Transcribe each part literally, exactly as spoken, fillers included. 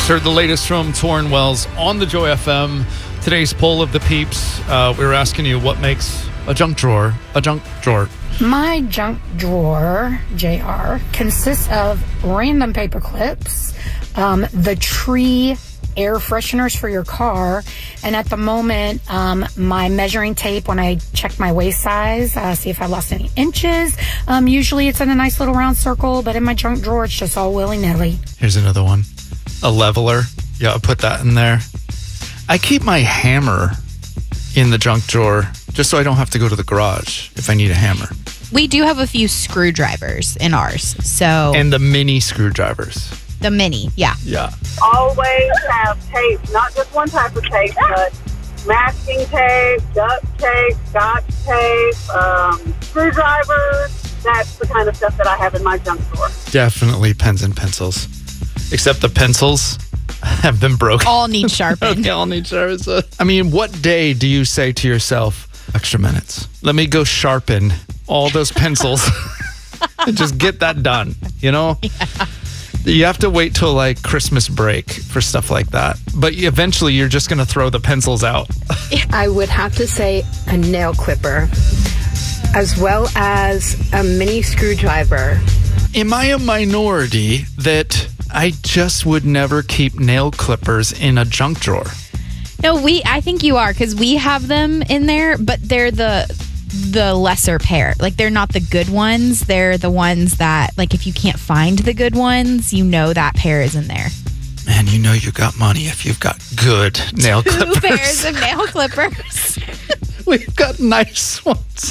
Just heard the latest from Torrin Wells on the Joy F M. Today's poll of the peeps, uh, we were asking you what makes a junk drawer a junk drawer. My junk drawer, J R, consists of random paper clips, um, the tree air fresheners for your car, and at the moment, um, my measuring tape when I check my waist size, uh, see if I lost any inches. Um, usually it's in a nice little round circle, but in my junk drawer, it's just all willy-nilly. Here's another one. A leveler. Yeah, I'll put that in there. I keep my hammer in the junk drawer just so I don't have to go to the garage if I need a hammer. We do have a few screwdrivers in ours, so... And the mini screwdrivers. The mini, yeah. Yeah. Always have tape, not just one type of tape, but masking tape, duct tape, scotch tape, um, screwdrivers. That's the kind of stuff that I have in my junk drawer. Definitely pens and pencils. Except the pencils have been broken. All need sharpened. They all need sharpened. I mean, what day do you say to yourself, extra minutes? Let me go sharpen all those pencils and just get that done, you know? Yeah. You have to wait till like Christmas break for stuff like that. But eventually you're just going to throw the pencils out. I would have to say a nail clipper, as well as a mini screwdriver. Am I a minority that I just would never keep nail clippers in a junk drawer? No, we. I think you are, because we have them in there, but they're the the lesser pair. Like, they're not the good ones. They're the ones that, like, if you can't find the good ones, you know that pair is in there. Man, you know you got money if you've got good nail Two clippers. Two pairs of nail clippers. We've got nice ones.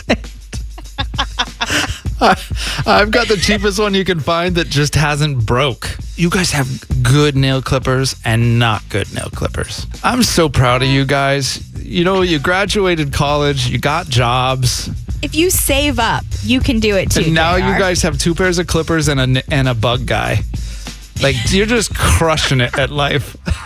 I've got the cheapest one you can find that just hasn't broke. You guys have good nail clippers and not good nail clippers. I'm so proud of you guys. You know, you graduated college, you got jobs. If you save up, you can do it too. And now J R. you guys have two pairs of clippers and a, and a bug guy. Like, you're just crushing it at life.